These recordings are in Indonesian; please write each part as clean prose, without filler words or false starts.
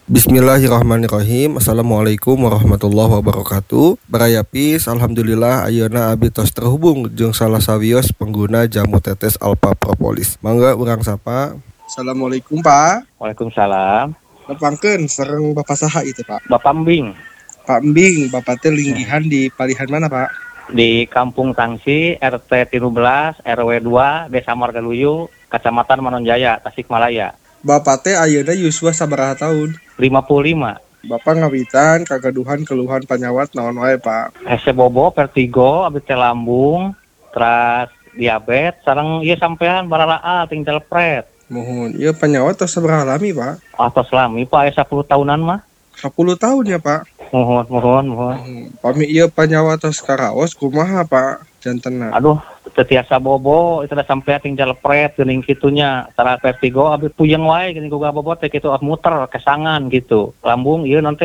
Bismillahirrahmanirrahim. Assalamualaikum warahmatullahi wabarakatuh. Barayapis, alhamdulillah ayeuna abi tos terhubung jeung salah sawios pengguna jamu tetes Alpha Propolis. Mangga urang sapa. Assalamualaikum Pak. Waalaikumsalam. Nepangkeun sareng Bapak saha itu Pak? Bapak Mbing Pak Embing, Bapak teh linggihan di palihan mana Pak? di Kampung Tangsi, RT 13, RW 2, Desa Margaluyu, Kecamatan Manonjaya, Tasikmalaya. Bapak teh ayeuna yuswa sabaraha tahun? 55. Bapak ngawitan kagaduhan keluhan panyawat naon wae Pak? Hese bobo, vertigo, abis teh lambung, terus diabetes, sareng ieu sampean bararaal tinggal pret. Mohon, ieu panyawat tos sabaraha lami Pak? Atos lami Pak, 10 tahunan mah. 10 tahun ya Pak? Mohon. Pami ieu panyawat tos karaos kumaha Pak jantenna? Aduh, tetiasa bobo, itu udah sampai tinggal pret, geuning kitunya. Tara vertigo, abis puyeng wae, gini gua bobo teh gitu, muter, kesangan gitu. Lambung, iya nanti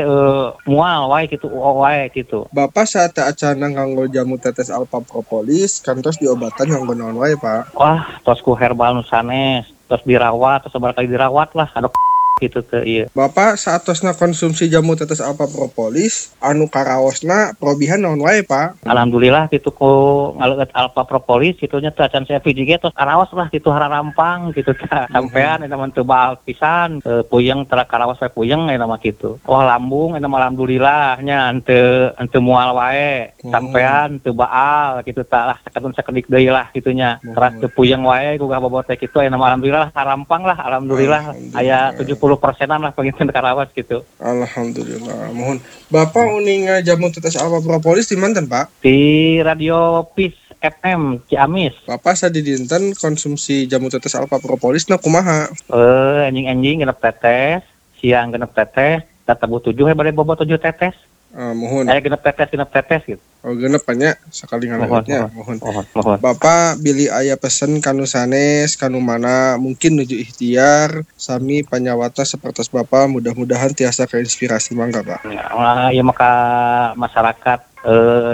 mual wae gitu, wae gitu. Bapak saat acana nganggo jamu tetes Alpha Propolis, kantos diobatan nganggo naon wae Pak? Wah, tos ku herbal nu sanes, tos dirawat, tos sebar kali dirawat lah, ada gitu teh iya. Bapak saat tosna konsumsi jamu tetes Alpha Propolis, anu karaosna probihan naon wae Pak? Alhamdulillah gitu ku ngaleut Alpha Propolis kitunya teh acan saya VJG tos karaos lah gitu hararampang gitu teh. Sampean eta mah teu baal pisan, puyeng tara karaos wae puyeng eta mah kitu. Wah lambung eta mah alhamdulillah nya henteu mual wae. Sampean teu baal kitu tah lah sakedik deui lah kitunya. Teras teu puyeng wae ku bobot teh kitu aya mah alhamdulillah harampang lah alhamdulillah aya 70%-an lah pengen karaos gitu. Alhamdulillah. Mohon. Bapak uning jamu tetes Alpha Propolis di manten Pak? Di Radio Peace FM Ciamis. Bapak sadidinten konsumsi jamu tetes Alpha Propolis na kumaha? Anjing genep tetes, siang genep tetes, tebu 7 bade bobot 7 tetes. Mohon. Genep tetes gitu. Oh genep nya sakali ngaleutnya. Mohon. Mohon. Bapak bilih aya pesen kanu sanes, kanu mana mungkin nuju ikhtiar sami panyawata sapertos Bapak mudah-mudahan tiasa keinspirasi mangga Pak. Ya, ieu maka masyarakat